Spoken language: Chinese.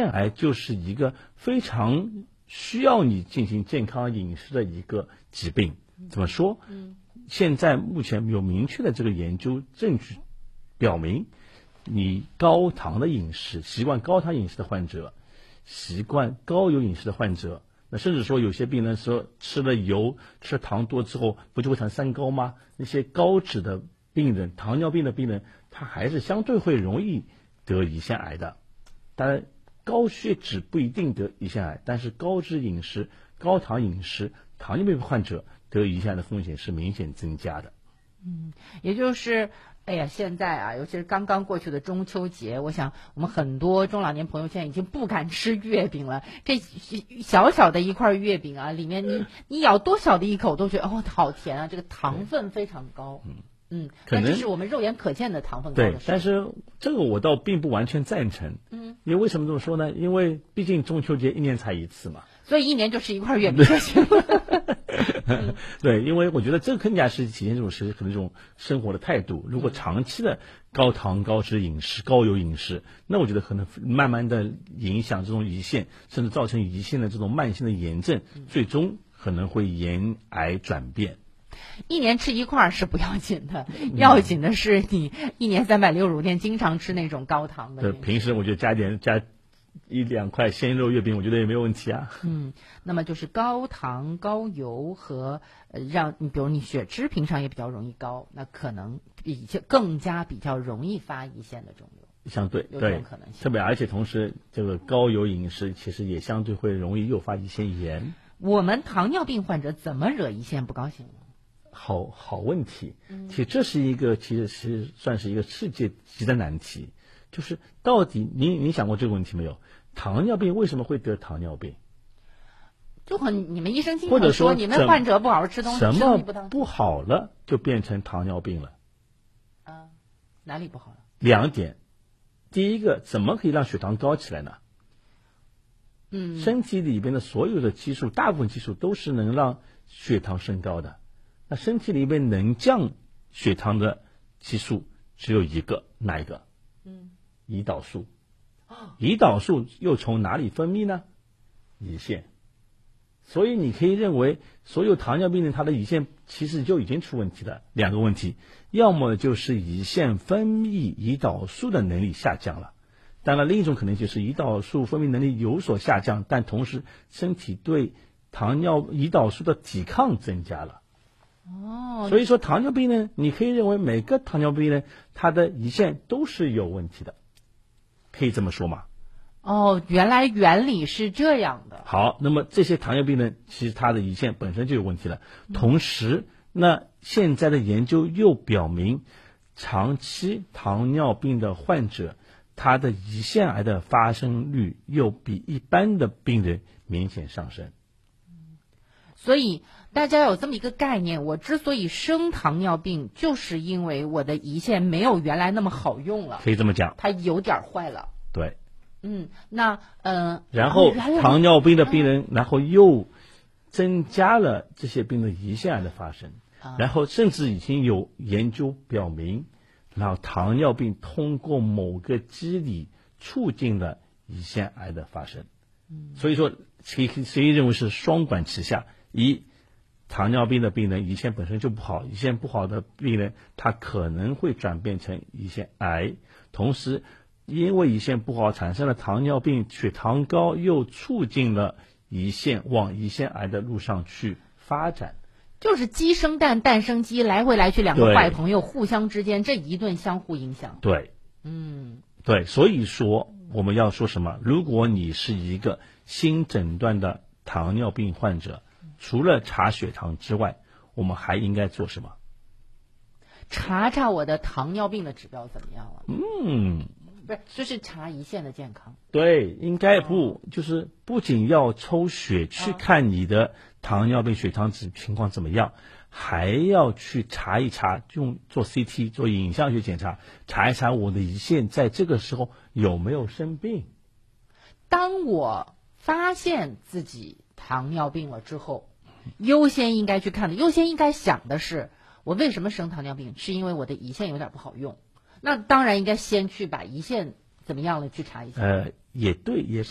腺癌就是一个非常需要你进行健康饮食的一个疾病。怎么说？现在目前有明确的这个研究证据表明，你高糖的饮食，习惯高糖饮食的患者，习惯高油饮食的患者，那甚至说有些病人说吃了油吃了糖多之后不就会产三高吗？那些高脂的病人，糖尿病的病人，他还是相对会容易得胰腺癌的。当然高血脂不一定得胰腺癌，但是高脂饮食高糖饮食糖尿病患者得胰腺癌的风险是明显增加的。 也就是现在啊，尤其是刚刚过去的中秋节，我想我们很多中老年朋友现在已经不敢吃月饼了。这小小的一块月饼啊，里面你咬多小的一口都觉得好甜啊，这个糖分非常高。可能这是我们肉眼可见的糖分高的。 对，但是这个我倒并不完全赞成。因为为什么这么说呢？因为毕竟中秋节一年才一次嘛， 所以一年就吃一块月饼就行了。 对，因为我觉得这更加是体现这种可能这种生活的态度。如果长期的高糖高脂饮食高油饮食，那我觉得可能慢慢的影响这种胰腺，甚至造成胰腺的这种慢性的炎症，最终可能会沿癌转变。 一年吃一块是不要紧的，要紧的是你一年365天经常吃那种高糖的。 对，平时我觉得加一两块鲜肉月饼，我觉得也没有问题啊。 那么就是高糖高油和让你比如你血脂平常也比较容易高，那可能比较容易发胰腺的肿瘤。 相对有这种可能性， 特别而且同时这个高油饮食其实也相对会容易诱发胰腺炎。 我们糖尿病患者怎么惹胰腺不高兴呢？ 好问题。其实这是一个其实是算是一个世界级的难题，就是到底您想过这个问题没有？糖尿病为什么会得糖尿病？ 就和你们医生经常或者说你们患者不好好吃东西， 什么不好了就变成糖尿病了？ 哪里不好了？ 两点。第一个，怎么可以让血糖高起来呢？身体里边的所有的激素，大部分激素都是能让血糖升高的。那身体里边能降血糖的激素只有一个，哪一个？胰岛素。胰岛素又从哪里分泌呢？胰腺。所以你可以认为所有糖尿病人他的胰腺其实就已经出问题了。两个问题，要么就是胰腺分泌胰岛素的能力下降了，当然另一种可能就是胰岛素分泌能力有所下降，但同时身体对胰岛素的抵抗增加了。所以说糖尿病呢，你可以认为每个糖尿病人他的胰腺都是有问题的，可以这么说吗？ 原来原理是这样的。 好，那么这些糖尿病人其实他的胰腺本身就有问题了。同时那现在的研究又表明，长期糖尿病的患者他的胰腺癌的发生率又比一般的病人明显上升。 所以大家有这么一个概念，我之所以生糖尿病，就是因为我的胰腺没有原来那么好用了， 可以这么讲， 它有点坏了。 对。 然后糖尿病的病人，然后又增加了这些病人胰腺癌的发生，然后甚至已经有研究表明，然后糖尿病通过某个机理促进了胰腺癌的发生。所以说可以认为是双管齐下。一，糖尿病的病人胰腺本身就不好，胰腺不好的病人他可能会转变成胰腺癌，同时因为胰腺不好产生了糖尿病，血糖高又促进了胰腺往胰腺癌的路上去发展。 就是鸡生蛋，蛋生鸡，来回来去两个坏朋友互相之间这一顿相互影响。 对，对，所以说我们要说什么？如果你是一个新诊断的糖尿病患者，除了查血糖之外，我们还应该做什么？ 查查我的糖尿病的指标怎么样了？不是，就是查胰腺的健康。 对，应该就是不仅要抽血去看你的糖尿病血糖值情况怎么样，还要去查一查，做 CT 做影像学检查，查一查我的胰腺在这个时候有没有生病。 当我发现自己糖尿病了之后，优先应该去看的，优先应该想的是，我为什么生糖尿病？是因为我的胰腺有点不好用。那当然应该先去把胰腺怎么样了去查一下。 也对，也